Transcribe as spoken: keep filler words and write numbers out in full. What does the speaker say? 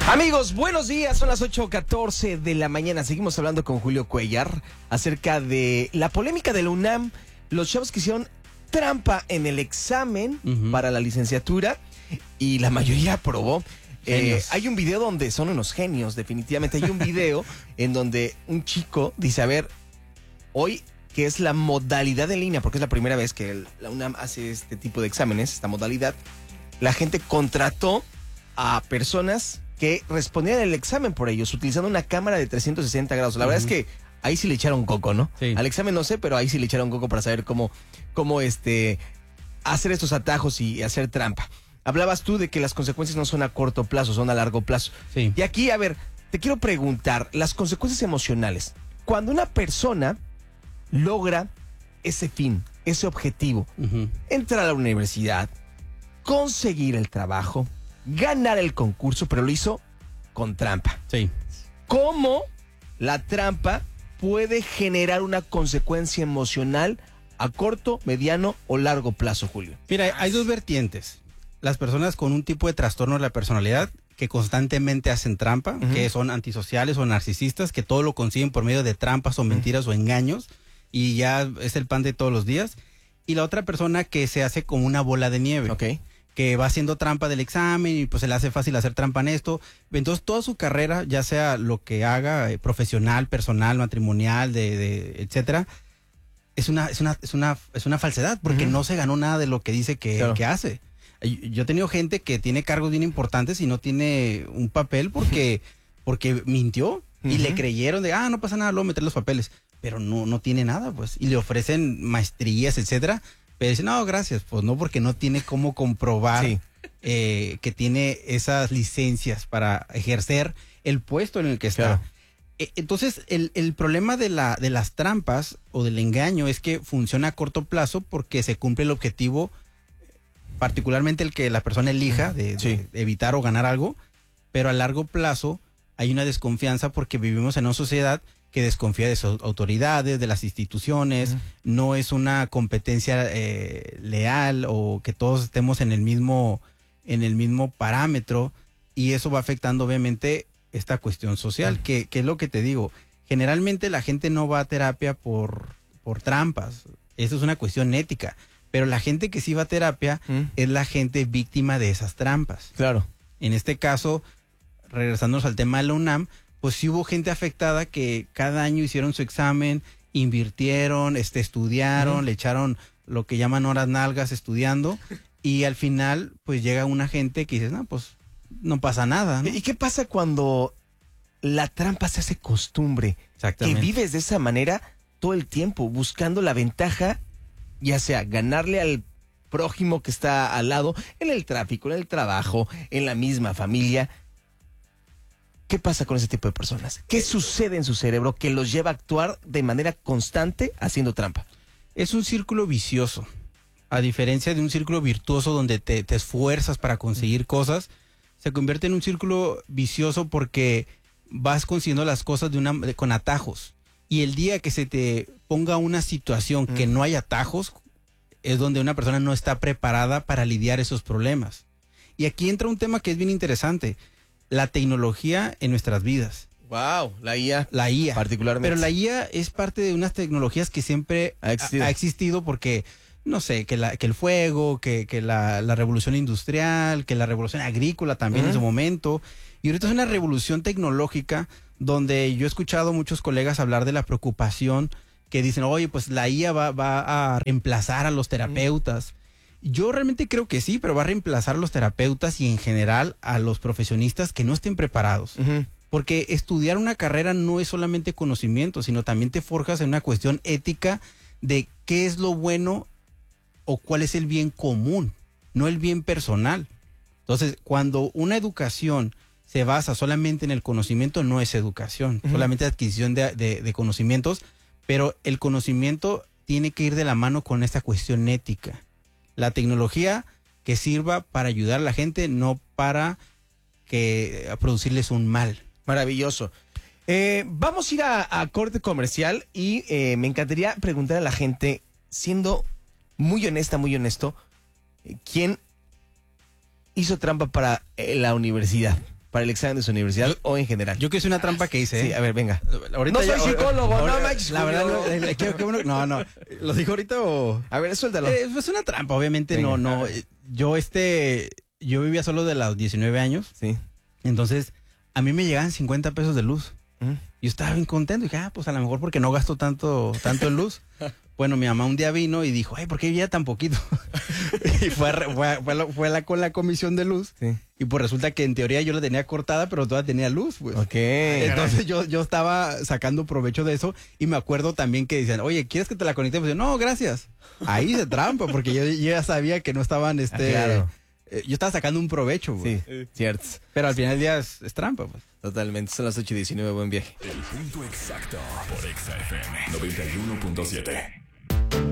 Amigos, buenos días, son las ocho catorce de la mañana. Seguimos hablando con Julio Cuellar acerca de la polémica de la UNAM, los chavos que hicieron trampa en el examen uh-huh. para la licenciatura y la mayoría aprobó. Eh, hay un video donde son unos genios, definitivamente. Hay un video en donde un chico dice, a ver, hoy que es la modalidad en línea, porque es la primera vez que el, la UNAM hace este tipo de exámenes, esta modalidad, la gente contrató a personas que respondían el examen por ellos, utilizando una cámara de trescientos sesenta grados. La uh-huh. verdad es que ahí sí le echaron coco, ¿no? Sí. Al examen no sé, pero ahí sí le echaron coco para saber cómo, cómo este, hacer estos atajos y hacer trampa. Hablabas tú de que las consecuencias no son a corto plazo, son a largo plazo. Sí. Y aquí, a ver, te quiero preguntar, las consecuencias emocionales. Cuando una persona logra ese fin, ese objetivo, uh-huh. entrar a la universidad, conseguir el trabajo, ganar el concurso, pero lo hizo con trampa. Sí. ¿Cómo la trampa puede generar una consecuencia emocional a corto, mediano o largo plazo, Julio? Mira, hay dos vertientes. Las personas con un tipo de trastorno de la personalidad que constantemente hacen trampa, uh-huh. que son antisociales o narcisistas, que todo lo consiguen por medio de trampas o mentiras uh-huh. o engaños, y ya es el pan de todos los días. Y la otra persona que se hace como una bola de nieve. Okay. Que va haciendo trampa del examen y pues se le hace fácil hacer trampa en esto. Entonces toda su carrera, ya sea lo que haga, eh, profesional, personal, matrimonial, de, de etcétera, es una, es una, es una, es una falsedad, porque uh-huh. no se ganó nada de lo que dice que, claro. que hace. Yo he tenido gente que tiene cargos bien importantes y no tiene un papel porque, porque mintió uh-huh. y le creyeron de, ah, no pasa nada, luego meter los papeles, pero no, no tiene nada, pues, y le ofrecen maestrías, etcétera. Pero dice, no, gracias, pues no, porque no tiene cómo comprobar sí. eh, que tiene esas licencias para ejercer el puesto en el que está. Claro. Eh, entonces, el, el problema de, la, de las trampas o del engaño es que funciona a corto plazo porque se cumple el objetivo, particularmente el que la persona elija de, sí. de evitar o ganar algo, pero a largo plazo hay una desconfianza porque vivimos en una sociedad que desconfía de sus autoridades, de las instituciones, uh-huh. no es una competencia eh, leal o que todos estemos en el mismo en el mismo parámetro, y eso va afectando obviamente esta cuestión social, uh-huh. que, que es lo que te digo, generalmente la gente no va a terapia por, por trampas, eso es una cuestión ética, pero la gente que sí va a terapia uh-huh. es la gente víctima de esas trampas. Claro. En este caso, regresándonos al tema de la UNAM, pues sí hubo gente afectada que cada año hicieron su examen, invirtieron, este, estudiaron, uh-huh. le echaron lo que llaman horas nalgas estudiando, y al final pues llega una gente que dice, no, pues no pasa nada, ¿no? ¿Y qué pasa cuando la trampa se hace costumbre? Exactamente. Que vives de esa manera todo el tiempo, buscando la ventaja, ya sea ganarle al prójimo que está al lado, en el tráfico, en el trabajo, en la misma familia. ¿Qué pasa con ese tipo de personas? ¿Qué sucede en su cerebro que los lleva a actuar de manera constante haciendo trampa? Es un círculo vicioso. A diferencia de un círculo virtuoso donde te, te esfuerzas para conseguir cosas, se convierte en un círculo vicioso porque vas consiguiendo las cosas de una, de, con atajos. Y el día que se te ponga una situación mm. que no hay atajos, es donde una persona no está preparada para lidiar esos problemas. Y aquí entra un tema que es bien interesante. La tecnología en nuestras vidas. Wow, la I A. La I A. Particularmente. Pero la I A es parte de unas tecnologías que siempre ha existido, ha, ha existido porque, no sé, que, la, que el fuego, que, que la, la revolución industrial, que la revolución agrícola también uh-huh. en su momento. Y ahorita es una revolución tecnológica donde yo he escuchado muchos colegas hablar de la preocupación que dicen, oye, pues la I A va, va a reemplazar a los terapeutas. Uh-huh. Yo realmente creo que sí, pero va a reemplazar a los terapeutas y en general a los profesionistas que no estén preparados. Uh-huh. Porque estudiar una carrera no es solamente conocimiento, sino también te forjas en una cuestión ética de qué es lo bueno o cuál es el bien común, no el bien personal. Entonces, cuando una educación se basa solamente en el conocimiento, no es educación, uh-huh. solamente adquisición de, de, de conocimientos, pero el conocimiento tiene que ir de la mano con esta cuestión ética. La tecnología que sirva para ayudar a la gente, no para que a producirles un mal. Maravilloso. Eh, vamos a ir a, a corte comercial y eh, me encantaría preguntar a la gente, siendo muy honesta, muy honesto, ¿quién hizo trampa para eh, la universidad? para el examen de su universidad yo, o en general? Yo que hice una trampa que hice. Sí, ¿eh? a ver, venga. Ahorita no soy ya, psicólogo, ahora, no manches. La verdad, no, eh, quiero, que uno, no, no. ¿Lo digo ahorita o...? A ver, suéltalo. Eh, es una trampa, obviamente, venga, no, no. Yo, este, yo vivía solo de los diecinueve años. Sí. Entonces, a mí me llegaban cincuenta pesos de luz. ¿Mm? Yo estaba bien contento. Y dije, ah, pues a lo mejor porque no gasto tanto, tanto en luz. Bueno, mi mamá un día vino y dijo, ay, ¿por qué ya tan poquito? Y fue, a, fue, a, fue, a la, fue a la, con la comisión de luz. Sí. Y pues resulta que en teoría yo la tenía cortada, pero todavía tenía luz, pues. Ok. Entonces yo, yo estaba sacando provecho de eso. Y me acuerdo también que decían, oye, ¿quieres que te la conectemos? Y yo, no, gracias. Ahí se trampa, porque yo, yo ya sabía que no estaban, este... Ah, claro. eh, yo estaba sacando un provecho, pues. Sí, cierto. Pero al final del día es, es trampa, pues. Totalmente, son las ocho y diecinueve, buen viaje. El punto exacto por Exa F M noventa y uno punto siete.